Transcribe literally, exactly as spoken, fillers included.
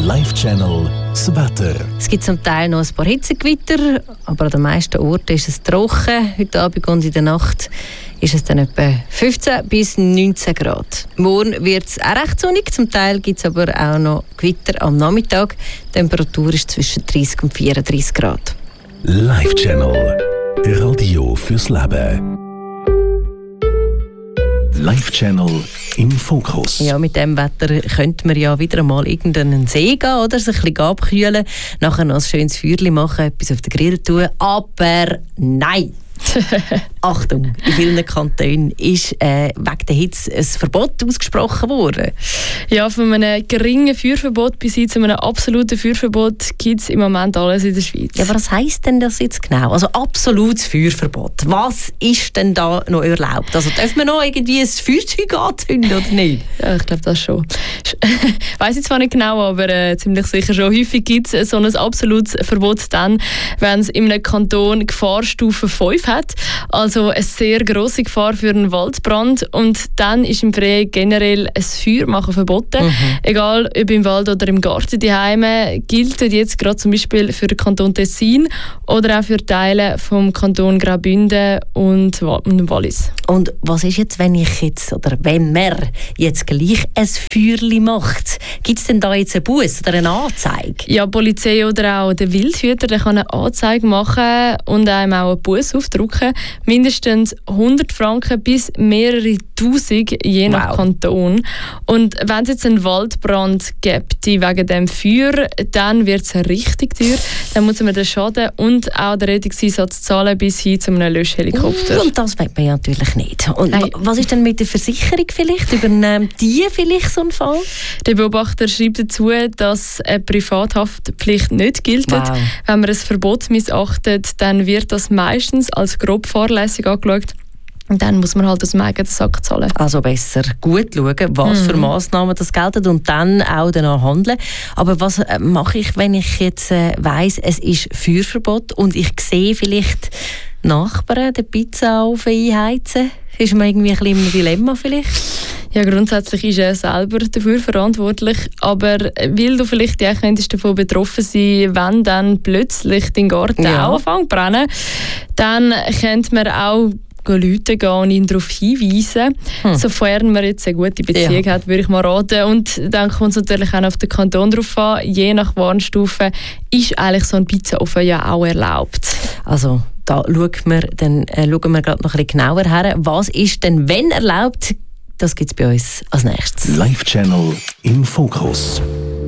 Live-Channel das Wetter. Es gibt zum Teil noch ein paar Hitzegewitter, aber an den meisten Orten ist es trocken. Heute Abend und in der Nacht ist es dann etwa fünfzehn bis neunzehn Grad. Morgen wird es auch recht sonnig, zum Teil gibt es aber auch noch Gewitter am Nachmittag. Die Temperatur ist zwischen dreißig und vierunddreißig Grad. Live-Channel. Radio fürs Leben. Live-Channel im Fokus. Ja, mit dem Wetter könnte man ja wieder einmal irgendeinen See gehen oder sich ein bisschen abkühlen, nachher noch ein schönes Feuerchen machen, etwas auf den Grill tun. Aber nein! Achtung, in vielen Kantonen ist äh, wegen der Hitze ein Verbot ausgesprochen worden. Ja, von einem geringen Feuerverbot bis hin zu einem absoluten Feuerverbot gibt es im Moment alles in der Schweiz. Ja, aber was heisst denn das jetzt genau? Also absolutes Feuerverbot. Was ist denn da noch erlaubt? Also darf man noch irgendwie ein Feuerzeug anzünden oder nicht? Ja, ich glaube das schon. Ich weiss jetzt zwar nicht genau, aber äh, ziemlich sicher schon. Häufig gibt es so ein absolutes Verbot dann, wenn es in einem Kanton Gefahrstufe fünf hat. Also eine sehr grosse Gefahr für einen Waldbrand. Und dann ist im Freien generell ein Feuermachen verboten. Mhm. Egal ob im Wald oder im Garten daheim, gilt jetzt gerade zum Beispiel für den Kanton Tessin oder auch für Teile vom Kanton Graubünden und Wallis. Und was ist jetzt, wenn ich jetzt, oder wenn man jetzt gleich ein Feuerli macht? Gibt es denn da jetzt einen Buss oder eine Anzeige? Ja, die Polizei oder auch der Wildhüter, der kann eine Anzeige machen und einem auch einen Buss aufdrucken. Mindestens hundert Franken bis mehrere Tausend, je nach wow. Kanton. Und wenn es jetzt einen Waldbrand gibt wegen dem Feuer, dann wird es richtig teuer. Dann muss man den Schaden und auch den Rettungseinsatz zahlen bis hin zu einem Löschhelikopter. Und das will man ja natürlich nicht. Und Nein. was ist denn mit der Versicherung vielleicht? Übernimmt die vielleicht so einen Fall? Der Beobachter schreibt dazu, dass eine Privathaftpflicht nicht gilt. Wow. Wenn man ein Verbot missachtet, dann wird das meistens als grob fahrlässig angeschaut. Und dann muss man halt aus dem eigenen Sack zahlen. Also besser gut schauen, was mhm. für Massnahmen das gelten und dann auch danach handeln. Aber was äh, mache ich, wenn ich jetzt äh, weiss, es ist Feuerverbot und ich sehe vielleicht Nachbarn die Pizza auf einheizen? Ist man irgendwie ein bisschen im Dilemma vielleicht? Ja, grundsätzlich ist er selber dafür verantwortlich, aber weil du vielleicht ja könntest davon betroffen sein, wenn dann plötzlich dein Garten ja. auch anfängt zu brennen, dann könnte man auch Leute gehen und ihn darauf hinweisen. Hm. Sofern man jetzt eine gute Beziehung ja. hat, würde ich mal raten. Und dann kommt es natürlich auch auf den Kanton drauf an. Je nach Warnstufe ist eigentlich so ein Pizzaofen ja auch erlaubt. Also da schauen wir, dann, äh, schauen wir gerade noch ein bisschen genauer her. Was ist denn, wenn erlaubt? Das gibt es bei uns als nächstes. Live-Channel im Fokus.